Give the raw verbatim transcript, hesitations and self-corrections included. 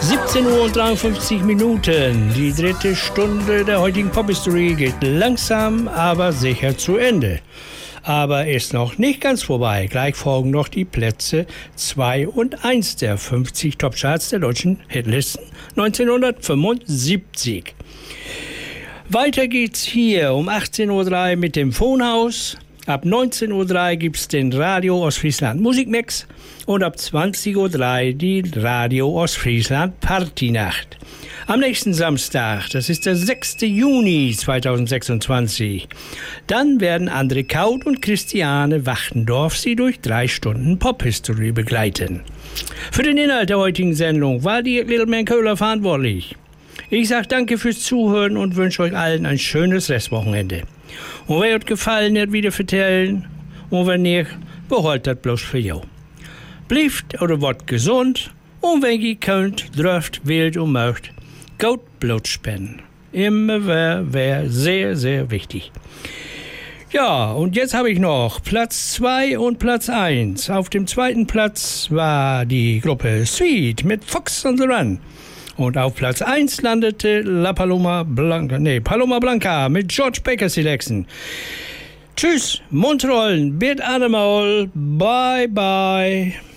siebzehn Uhr und dreiundfünfzig Minuten. Die dritte Stunde der heutigen Pop-History geht langsam, aber sicher zu Ende. Aber ist noch nicht ganz vorbei. Gleich folgen noch die Plätze zwei und eins der fünfzig Topcharts der deutschen Hitlisten neunzehnhundertfünfundsiebzig. Weiter geht's hier um achtzehn Uhr drei mit dem Phonehaus. Ab neunzehn Uhr drei gibt's den Radio Ostfriesland Musikmix und ab zwanzig Uhr drei die Radio Ostfriesland Partynacht. Am nächsten Samstag, das ist der sechster Juni zweitausendsechsundzwanzig, dann werden André Kaut und Christiane Wachtendorf Sie durch drei Stunden Pop-History begleiten. Für den Inhalt der heutigen Sendung war die Little Man Köhler verantwortlich. Ich sage danke fürs Zuhören und wünsche euch allen ein schönes Restwochenende. Und wer euch gefallen hat, wieder vertellen. Und wenn nicht, beholt das bloß für jou. Bleibt oder wird gesund. Und wenn ihr könnt, dürft, wählt und mögt, geht Blut spenden. Immer wäre wär sehr, sehr wichtig. Ja, und jetzt habe ich noch Platz zwei und Platz eins. Auf dem zweiten Platz war die Gruppe Sweet mit Fox on the Run. Und auf Platz eins landete La Paloma Blanca, nee, Paloma Blanca mit George Baker Selection. Tschüss, Mundrollen, Bit Animal, bye bye.